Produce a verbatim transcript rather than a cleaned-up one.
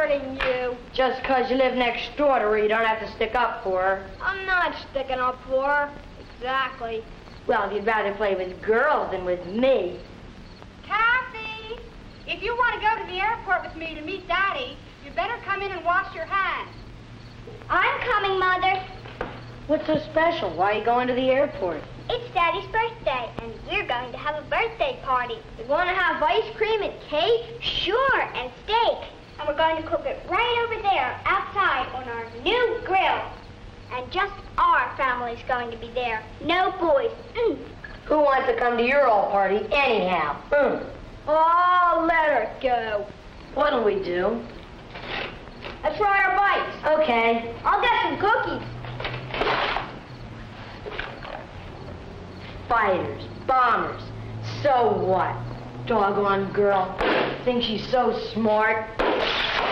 hurting you? Just 'cause you live next door to her, you don't have to stick up for her. I'm not sticking up for her. Exactly. Well, if you'd rather play with girls than with me. Kathy, if you want to go to the airport with me to meet Daddy, you better come in and wash your hands. I'm coming, Mother. What's so special? Why are you going to the airport? It's Daddy's birthday, and we're going to have a birthday party. We're going to have ice cream and cake, sure, and steak. And we're going to cook it right over there, outside, on our new grill. And just our family's going to be there. No boys. Mm. Who wants to come to your old party anyhow? Mm. Oh, let her go. What'll we do? Let's ride our bikes. Okay. I'll get some cookies. Fighters, bombers. So what? Doggone girl. Thinks she's so smart.